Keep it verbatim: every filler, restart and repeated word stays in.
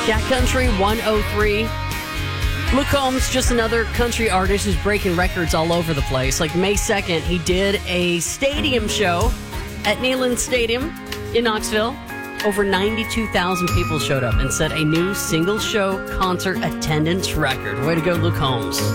Cat Country one oh three. Luke Combs, just another country artist who's breaking records all over the place. Like May second, he did a stadium show at Neyland Stadium in Knoxville. Over ninety-two thousand people showed up and set a new single show concert attendance record. Way to go, Luke Combs.